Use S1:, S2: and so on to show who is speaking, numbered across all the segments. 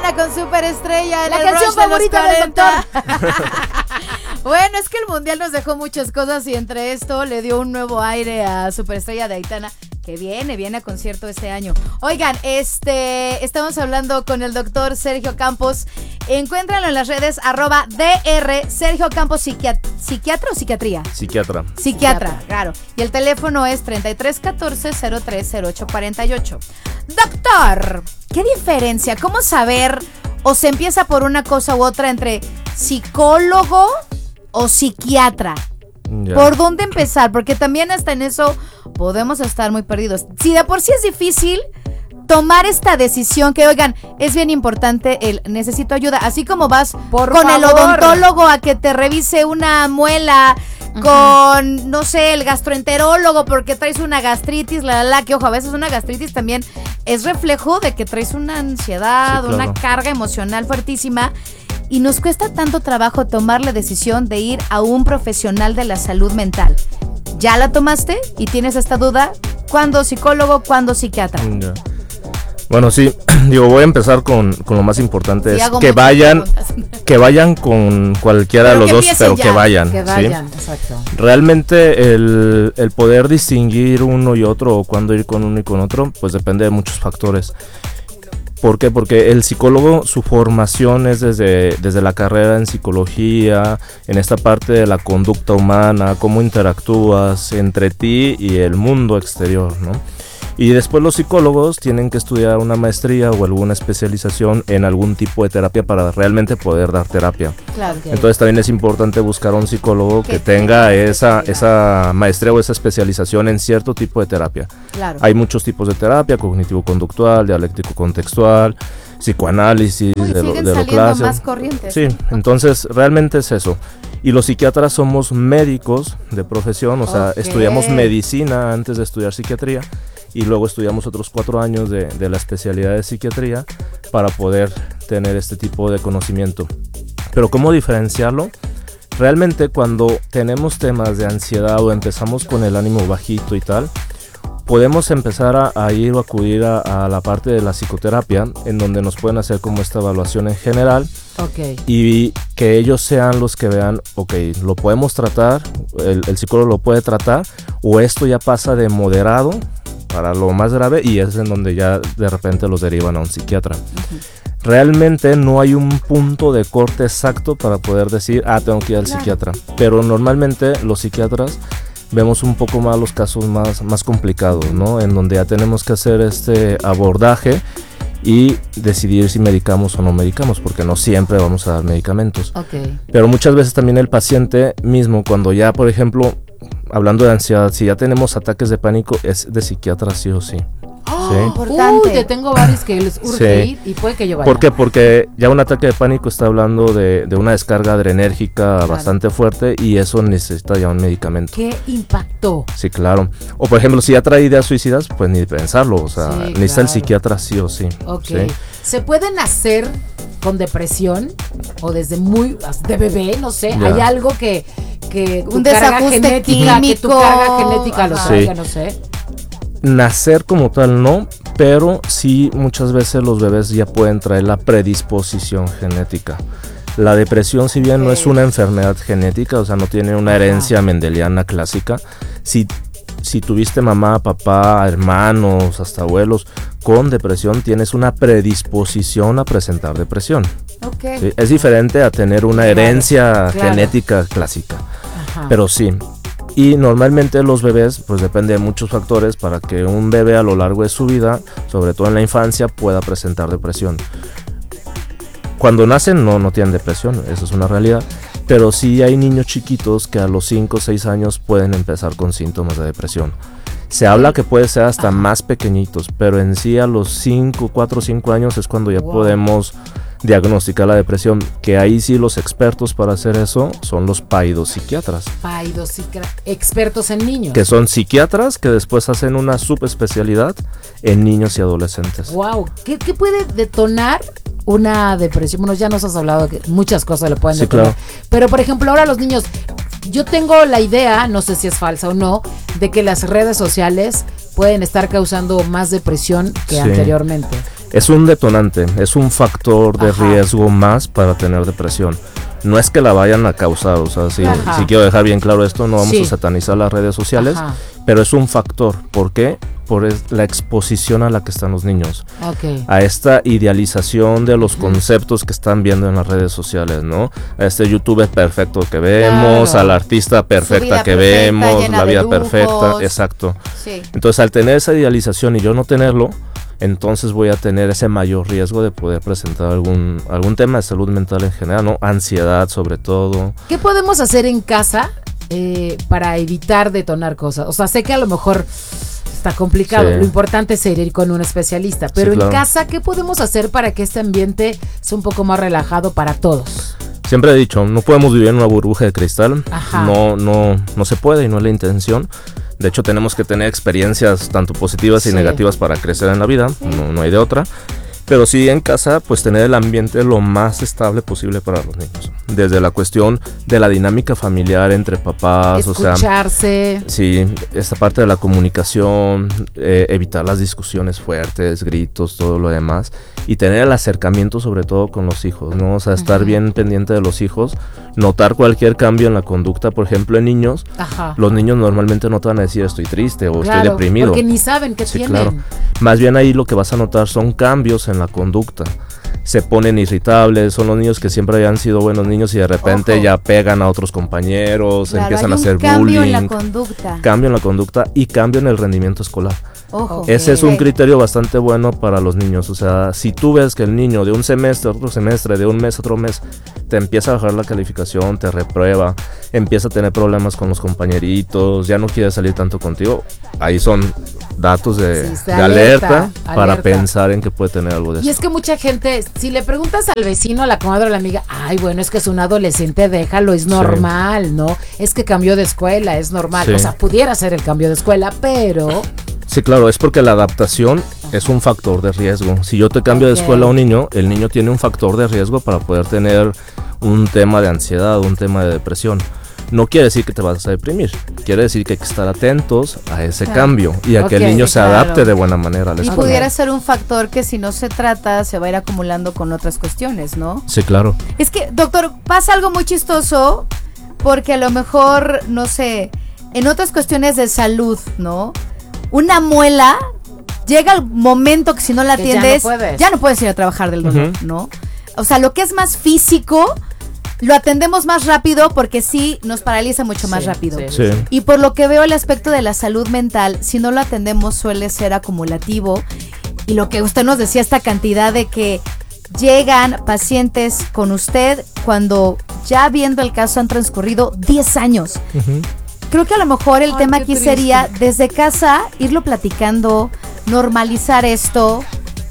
S1: Aitana con Superestrella en
S2: la
S1: el
S2: canción
S1: Rush
S2: favorita
S1: de los
S2: del doctor.
S1: 40. Bueno, es que el mundial nos dejó muchas cosas y entre esto le dio un nuevo aire a Superestrella de Aitana, que viene a concierto este año. Oigan, estamos hablando con el doctor Sergio Campos. Encuéntranlo en las redes @DR Sergio Campos, ¿psiquiatra o psiquiatría?
S3: Psiquiatra,
S1: claro. Y el teléfono es 3314-030848. Doctor, ¿qué diferencia? ¿Cómo saber o se empieza por una cosa u otra entre psicólogo o psiquiatra?
S3: Ya.
S1: ¿Por dónde empezar? Porque también hasta en eso podemos estar muy perdidos. Si de por sí es difícil tomar esta decisión, que oigan, es bien importante el necesito ayuda, así como vas
S2: por
S1: con
S2: favor,
S1: el odontólogo a que te revise una muela, con, no sé, el gastroenterólogo porque traes una gastritis, que ojo, a veces una gastritis también es reflejo de que traes una ansiedad,
S3: Sí, claro.
S1: una carga emocional fuertísima. Y nos cuesta tanto trabajo tomar la decisión de ir a un profesional de la salud mental. ¿Ya la tomaste y tienes esta duda? ¿Cuándo psicólogo, cuándo psiquiatra?
S3: Ya. Bueno, sí, voy a empezar con lo más importante,
S1: Sí,
S3: es
S1: hago
S3: que
S1: muchas
S3: vayan con cualquiera de
S1: Pero
S3: los
S1: que
S3: dos,
S1: empiecen
S3: pero
S1: ya.
S3: que vayan.
S2: Que
S3: ¿sí?
S2: vayan, exacto.
S3: Realmente el poder distinguir uno y otro, o cuándo ir con uno y con otro, pues depende de muchos factores. ¿Por qué? Porque el psicólogo, su formación es desde la carrera en psicología, en esta parte de la conducta humana, cómo interactúas entre ti y el mundo exterior, ¿no? Y después los psicólogos tienen que estudiar una maestría o alguna especialización en algún tipo de terapia para realmente poder dar terapia.
S1: Claro.
S3: Entonces también es importante buscar un psicólogo que tenga esa maestría o esa especialización en cierto tipo de terapia.
S1: Claro.
S3: Hay muchos tipos de terapia: cognitivo-conductual, dialéctico-contextual, psicoanálisis, de lo clásico.
S1: Más corrientes.
S3: Sí, entonces realmente es eso. Y los psiquiatras somos médicos de profesión, o sea, estudiamos medicina antes de estudiar psiquiatría. Y luego estudiamos otros 4 años de la especialidad de psiquiatría para poder tener este tipo de conocimiento. Pero ¿cómo diferenciarlo? Realmente cuando tenemos temas de ansiedad o empezamos con el ánimo bajito y tal, podemos empezar a ir o acudir a la parte de la psicoterapia, en donde nos pueden hacer como esta evaluación en general.
S2: Ok.
S3: Y que ellos sean los que vean, ok, lo podemos tratar, el psicólogo lo puede tratar, o esto ya pasa de moderado para lo más grave, y es en donde ya de repente los derivan a un psiquiatra. Realmente no hay un punto de corte exacto para poder decir, tengo que ir al psiquiatra, pero normalmente los psiquiatras vemos un poco más los casos más complicados, ¿no? En donde ya tenemos que hacer este abordaje y decidir si medicamos o no medicamos, porque no siempre vamos a dar medicamentos.
S1: Okay.
S3: Pero muchas veces también el paciente mismo, cuando ya, por ejemplo, hablando de ansiedad, si ya tenemos ataques de pánico, es de psiquiatra sí o sí. ¿Sí?
S1: Importante.
S2: Yo tengo varios que les urge ir y puede que yo vaya.
S3: ¿Por qué? Porque ya un ataque de pánico está hablando de una descarga adrenérgica bastante fuerte, y eso necesita ya un medicamento.
S2: ¿Qué impacto?
S3: Sí, claro. O por ejemplo, si ya trae ideas suicidas, pues ni pensarlo, o sea, necesita el psiquiatra sí o sí.
S2: Ok.
S3: ¿Sí?
S2: ¿Se puede nacer con depresión o desde de bebé? No sé,
S3: Ya.
S2: hay algo que
S1: un
S2: tu carga
S1: desajuste
S2: genética,
S1: químico,
S2: que tu carga genética lo
S1: ajá.
S2: traiga, no sé.
S3: Nacer como tal no, pero sí muchas veces los bebés ya pueden traer la predisposición genética. La depresión, si bien no es una enfermedad genética, o sea, no tiene una herencia mendeliana clásica, si tuviste mamá, papá, hermanos, hasta abuelos con depresión, tienes una predisposición a presentar depresión.
S1: Okay.
S3: ¿Sí? Es diferente a tener una herencia genética clásica.
S2: Ajá.
S3: Pero sí. Y normalmente los bebés, pues depende de muchos factores para que un bebé a lo largo de su vida, sobre todo en la infancia, pueda presentar depresión. Cuando nacen no tienen depresión, eso es una realidad. Pero sí hay niños chiquitos que a los 5 o 6 años pueden empezar con síntomas de depresión. Se habla que puede ser hasta más pequeñitos, pero en sí a los 4 o 5 años es cuando ya podemos diagnosticar la depresión, que ahí sí los expertos para hacer eso son los paidopsiquiatras.
S2: Expertos en niños.
S3: Que son psiquiatras que después hacen una subespecialidad en niños y adolescentes.
S2: Wow, ¿qué puede detonar una depresión? Bueno, ya nos has hablado que muchas cosas le pueden detonar.
S3: Claro.
S2: Pero por ejemplo, ahora los niños, yo tengo la idea, no sé si es falsa o no, de que las redes sociales pueden estar causando más depresión que anteriormente.
S3: Es un detonante, es un factor de riesgo más para tener depresión. No es que la vayan a causar, o sea, si quiero dejar bien claro esto, no vamos a satanizar las redes sociales, pero es un factor. ¿Por qué? Por la exposición a la que están los niños, a esta idealización de los conceptos que están viendo en las redes sociales, ¿no? A este youtuber perfecto que vemos, a la artista perfecta que vemos, la vida perfecta, exacto. Sí. Entonces, al tener esa idealización y yo no tenerlo, entonces voy a tener ese mayor riesgo de poder presentar algún tema de salud mental en general, ¿no? Ansiedad sobre todo.
S2: ¿Qué podemos hacer en casa para evitar detonar cosas? O sea, sé que a lo mejor está complicado, lo importante es ir con un especialista, pero en casa, ¿qué podemos hacer para que este ambiente sea un poco más relajado para todos?
S3: Siempre he dicho, no podemos vivir en una burbuja de cristal, no se puede y no es la intención. De hecho, tenemos que tener experiencias tanto positivas y negativas para crecer en la vida, no hay de otra. Pero sí en casa, pues tener el ambiente lo más estable posible para los niños. Desde la cuestión de la dinámica familiar entre papás,
S2: escucharse.
S3: Sí, esta parte de la comunicación, evitar las discusiones fuertes, gritos, todo lo demás. Y tener el acercamiento sobre todo con los hijos, ¿no? O sea, estar bien pendiente de los hijos, notar cualquier cambio en la conducta. Por ejemplo, en niños, los niños normalmente no te van a decir estoy triste o estoy deprimido.
S2: Porque ni saben qué tienen. Claro.
S3: Más bien ahí lo que vas a notar son cambios en la conducta. Se ponen irritables, son los niños que siempre habían sido buenos niños y de repente ya pegan a otros compañeros, empiezan a hacer bullying.
S1: Cambio en la conducta.
S3: Cambio en la conducta y cambio en el rendimiento escolar. Ese es un criterio bastante bueno para los niños. O sea, si tú ves que el niño de un semestre a otro semestre, de un mes a otro mes, te empieza a bajar la calificación, te reprueba, empieza a tener problemas con los compañeritos, ya no quiere salir tanto contigo, ahí son datos de alerta para pensar en que puede tener algo de eso.
S2: Y es que mucha gente, si le preguntas al vecino, a la comadre, a la amiga, ay, bueno, es que es un adolescente, déjalo, es normal, ¿no? Es que cambió de escuela, es normal. O sea, pudiera ser el cambio de escuela, pero...
S3: Sí, claro, es porque la adaptación es un factor de riesgo. Si yo te cambio de escuela a un niño, el niño tiene un factor de riesgo para poder tener un tema de ansiedad, un tema de depresión. No quiere decir que te vas a deprimir, quiere decir que hay que estar atentos a ese cambio y a que el niño se adapte de buena manera a la escuela.
S1: Y pudiera ser un factor que si no se trata se va a ir acumulando con otras cuestiones, ¿no?
S3: Sí, claro.
S1: Es que, doctor, pasa algo muy chistoso porque a lo mejor, no sé, en otras cuestiones de salud, ¿no? Una muela, llega el momento que si no la atiendes, ya no puedes ir a trabajar del dolor, ¿no? O sea, lo que es más físico, lo atendemos más rápido porque sí nos paraliza mucho más rápido.
S3: Sí.
S1: Y por lo que veo, el aspecto de la salud mental, si no lo atendemos suele ser acumulativo. Y lo que usted nos decía, esta cantidad de que llegan pacientes con usted cuando ya viendo el caso han transcurrido 10 años. Creo que a lo mejor el tema aquí sería desde casa irlo platicando, normalizar esto.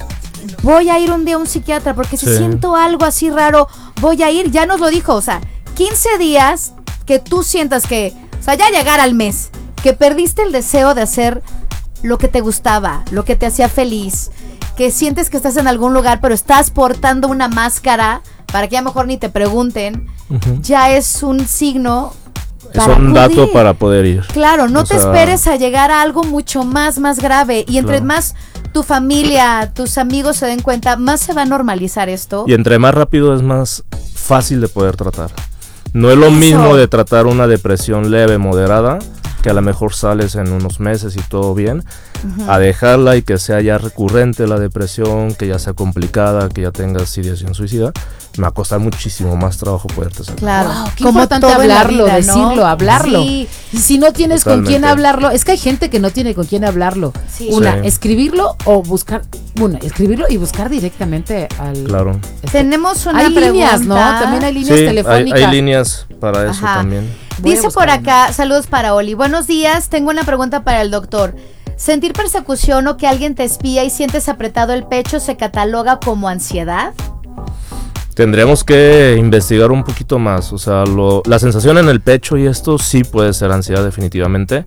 S1: Voy a ir un día a un psiquiatra porque si siento algo así raro, voy a ir. Ya nos lo dijo, o sea, 15 días que tú sientas que, o sea, ya llegar al mes, que perdiste el deseo de hacer lo que te gustaba, lo que te hacía feliz, que sientes que estás en algún lugar pero estás portando una máscara para que ya mejor ni te pregunten, ya es un signo.
S3: Es un dato para poder ir.
S1: Claro, no te esperes a llegar a algo mucho más grave. Y entre más tu familia, tus amigos se den cuenta, más se va a normalizar esto.
S3: Y entre más rápido es más fácil de poder tratar. No es lo mismo de tratar una depresión leve, moderada, que a lo mejor sales en unos meses y todo bien, a dejarla y que sea ya recurrente la depresión, que ya sea complicada, que ya tengas ideación suicida. Me va a costar muchísimo más trabajo poderte sacar.
S2: Claro, qué importante hablarlo, vida, decirlo, ¿no? Hablarlo. Sí. Y si no tienes con quién hablarlo, es que hay gente que no tiene con quién hablarlo. Sí. Escribirlo o buscar, escribirlo y buscar directamente al...
S3: Claro.
S1: Tenemos una
S2: hay
S1: pregunta.
S2: Líneas, ¿no? También hay líneas telefónicas.
S3: Hay líneas para eso también.
S1: Dice por acá, saludos para Oli. Buenos días, tengo una pregunta para el doctor. ¿Sentir persecución o que alguien te espía y sientes apretado el pecho se cataloga como ansiedad?
S3: Tendríamos que investigar un poquito más, o sea, la sensación en el pecho y esto sí puede ser ansiedad definitivamente,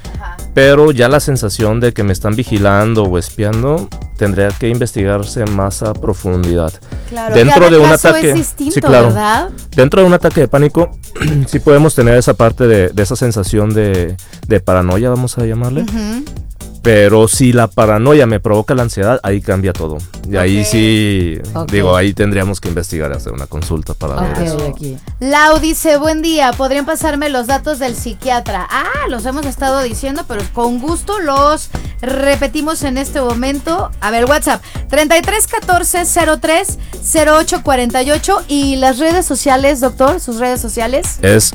S3: pero ya la sensación de que me están vigilando o espiando tendría que investigarse más a profundidad.
S1: Claro,
S3: dentro de un ataque,
S1: es distinto,
S3: sí, claro,
S1: ¿verdad?
S3: Dentro de un ataque de pánico sí podemos tener esa parte de esa sensación de paranoia, vamos a llamarle. Pero si la paranoia me provoca la ansiedad, ahí cambia todo. Y ahí sí, digo, ahí tendríamos que investigar, hacer una consulta para ver eso.
S1: Aquí. Lau dice, buen día, ¿podrían pasarme los datos del psiquiatra? Los hemos estado diciendo, pero con gusto los repetimos en este momento. A ver, WhatsApp, 33 14 03 08 48. ¿Y las redes sociales, doctor? ¿Sus redes sociales?
S3: Es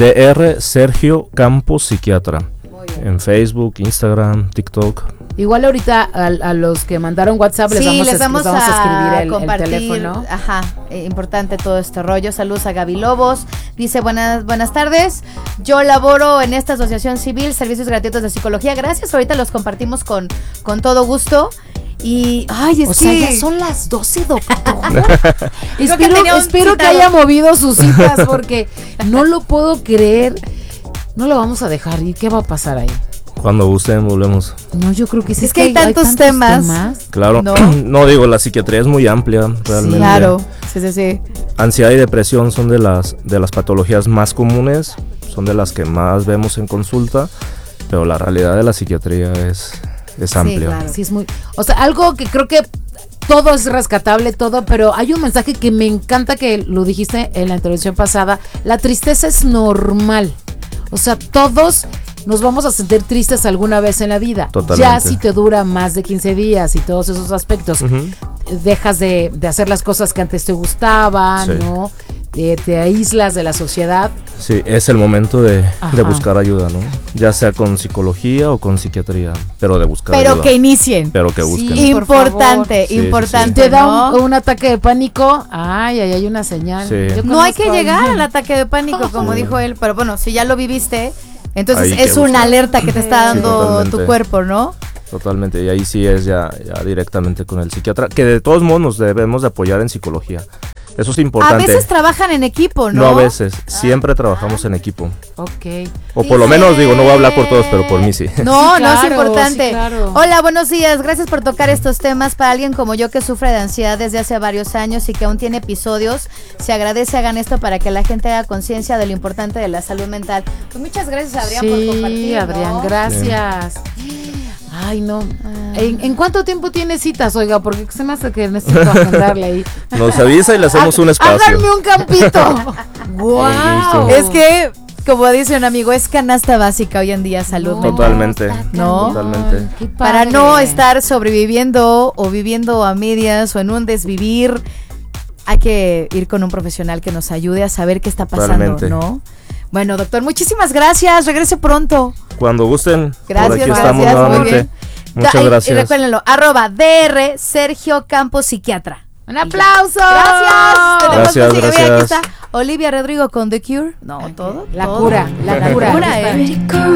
S3: Dr. Sergio Campos Psiquiatra. En Facebook, Instagram, TikTok.
S2: Igual ahorita a los que mandaron WhatsApp les vamos a escribir el teléfono.
S1: Ajá, importante todo este rollo. Saludos a Gaby Lobos. Dice, buenas tardes. Yo laboro en esta asociación civil, servicios gratuitos de psicología. Gracias, ahorita los compartimos con todo gusto. Y,
S2: sea, ya son las 12, doctor. espero que haya movido sus citas porque no lo puedo creer. No lo vamos a dejar. ¿Y qué va a pasar ahí?
S3: Cuando gusten, volvemos.
S2: No, yo creo que sí.
S1: Es que hay tantos temas.
S3: Claro. No, digo, la psiquiatría es muy amplia, realmente.
S1: Sí, claro. Sí.
S3: Ansiedad y depresión son de las patologías más comunes, son de las que más vemos en consulta, pero la realidad de la psiquiatría es amplia.
S1: Sí, claro.
S2: Sí, es muy... O sea, algo que creo que todo es rescatable, todo, pero hay un mensaje que me encanta que lo dijiste en la intervención pasada. La tristeza es normal. O sea, todos nos vamos a sentir tristes alguna vez en la vida.
S3: Totalmente.
S2: Ya si te dura más de 15 días y todos esos aspectos, dejas de hacer las cosas que antes te gustaban, ¿no? Te aíslas de la sociedad.
S3: Sí, es el momento de buscar ayuda, ¿no? Ya sea con psicología o con psiquiatría, pero de buscar ayuda.
S1: Pero que inicien.
S3: Pero que busquen.
S1: Sí, importante.
S3: Sí.
S2: Te da un ataque de pánico. Hay una señal.
S3: Sí.
S1: No hay que llegar al ataque de pánico, como dijo él, pero bueno, si ya lo viviste, entonces
S3: ahí
S1: es una alerta que te está dando tu cuerpo, ¿no?
S3: Totalmente, y ahí sí es ya directamente con el psiquiatra, que de todos modos nos debemos de apoyar en psicología. Eso es importante.
S1: A veces trabajan en equipo, ¿no?
S3: No a veces, siempre trabajamos en equipo.
S2: Ok.
S3: O por lo menos, digo, no voy a hablar por todos, pero por mí sí.
S1: No,
S2: Sí, claro,
S1: es importante.
S2: sí, claro.
S1: Hola, buenos días. Gracias por tocar estos temas. Para alguien como yo que sufre de ansiedad desde hace varios años y que aún tiene episodios, se agradece hagan esto para que la gente haga conciencia de lo importante de la salud mental. Pues muchas gracias, Adrián, por compartir.
S2: Sí, Adrián,
S1: ¿no?
S2: gracias. Ay, no. ¿En cuánto tiempo tiene citas, oiga? Porque se me hace que necesito agendarle ahí.
S3: Nos avisa y le hacemos un espacio.
S2: Háganme un campito. ¡Wow!
S1: Es que, como dice un amigo, es canasta básica hoy en día salud mental.
S3: Totalmente.
S1: ¿No?
S3: Totalmente.
S1: Para no estar sobreviviendo o viviendo a medias o en un desvivir, hay que ir con un profesional que nos ayude a saber qué está pasando,
S3: Realmente.
S1: ¿no? Bueno, doctor, muchísimas gracias. Regrese pronto.
S3: Cuando gusten,
S1: Gracias,
S3: por aquí estamos
S1: muy
S3: nuevamente.
S1: bien.
S3: Muchas gracias.
S1: Y recuérdenlo, @Dr. Sergio Campos Psiquiatra.
S2: ¡Un aplauso!
S1: Gracias.
S3: Gracias,
S1: Mira, aquí
S3: gracias.
S1: está Olivia Rodrigo con The Cure. No, todo.
S2: La
S1: todo.
S2: cura, la cura.
S1: La cura,